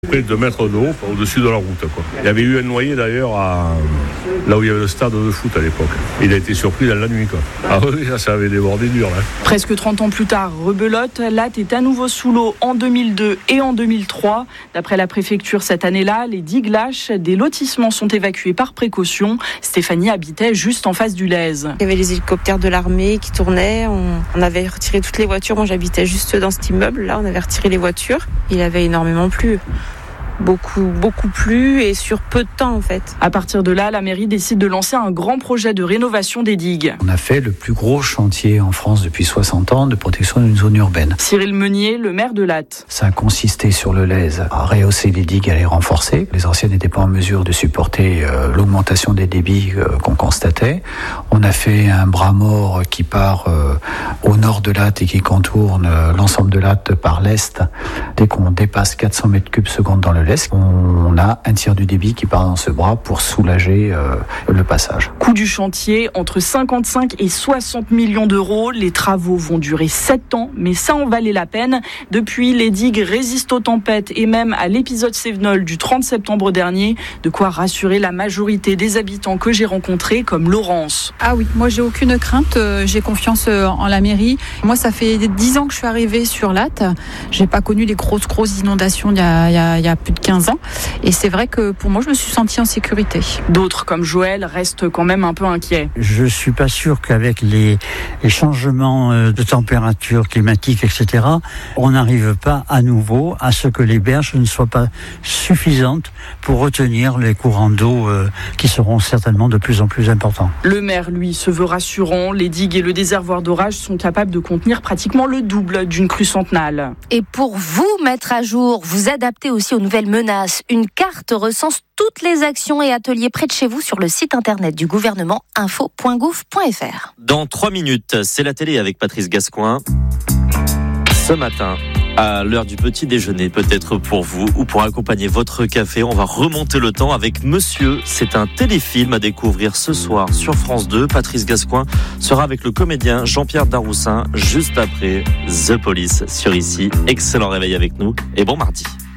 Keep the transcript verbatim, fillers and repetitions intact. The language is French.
près de deux mètres d'eau au-dessus de la route, quoi. Il y avait eu un noyé d'ailleurs à... là où il y avait le stade de foot à l'époque. Il a été surpris dans la nuit, quoi. Ah oui, ça, ça avait débordé dur, là. Presque trente ans plus tard, rebelote, Latte est à nouveau sous l'eau en deux mille deux et en deux mille trois. D'après la préfecture, cette année-là, les digues lâchent, des lotissements sont évacués par précaution. Stéphanie habitait juste en face du Lèze. Il y avait les hélicoptères de l'armée qui tournaient. On, on avait retiré toutes les voitures. Moi, j'habitais juste dans cet immeuble-là. On avait retiré les voitures. Il avait énormément plu. Beaucoup, beaucoup plu et sur peu de temps en fait. À partir de là, la mairie décide de lancer un grand projet de rénovation des digues. On a fait le plus gros chantier en France depuis soixante ans de protection d'une zone urbaine. Cyril Meunier, le maire de Latte. Ça a consisté sur le Lèze à rehausser les digues, à les renforcer. Les anciennes n'étaient pas en mesure de supporter euh, l'augmentation des débits euh, qu'on constatait. On a fait un bras mort qui part euh, au nord de Latte et qui contourne euh, l'ensemble de Latte par l'est. Dès qu'on dépasse quatre cents mètres cubes secondes dans le Lèze, on a un tiers du débit qui part dans ce bras pour soulager euh, le passage. Coût du chantier, entre cinquante-cinq et soixante millions d'euros. Les travaux vont durer sept ans, mais ça en valait la peine. Depuis, les digues résistent aux tempêtes et même à l'épisode Cévenol du trente septembre dernier. De quoi rassurer la majorité des habitants que j'ai rencontrés, comme Laurence. Ah oui, moi j'ai aucune crainte, j'ai confiance en la mairie. Moi ça fait dix ans que je suis arrivée sur Latte. J'ai pas connu les grosses grosses inondations il y a, il y a, il y a plus de quinze ans. Et c'est vrai que pour moi, je me suis sentie en sécurité. D'autres, comme Joël, restent quand même un peu inquiets. Je suis pas sûr qu'avec les, les changements de température climatique, et cetera, on n'arrive pas à nouveau à ce que les berges ne soient pas suffisantes pour retenir les courants d'eau euh, qui seront certainement de plus en plus importants. Le maire, lui, se veut rassurant. Les digues et le déservoir d'orage sont capables de contenir pratiquement le double d'une crue centenale. Et pour vous mettre à jour, vous adapter aussi aux nouvelles menaces, une carte recense toutes les actions et ateliers près de chez vous sur le site internet du gouvernement info point gouv point fr. Dans trois minutes, c'est la télé avec Patrice Gascoin. Ce matin, à l'heure du petit déjeuner, peut-être pour vous ou pour accompagner votre café, on va remonter le temps avec Monsieur. C'est un téléfilm à découvrir ce soir sur France deux. Patrice Gascoin sera avec le comédien Jean-Pierre Daroussin juste après The Police sur Ici. Excellent réveil avec nous et bon mardi.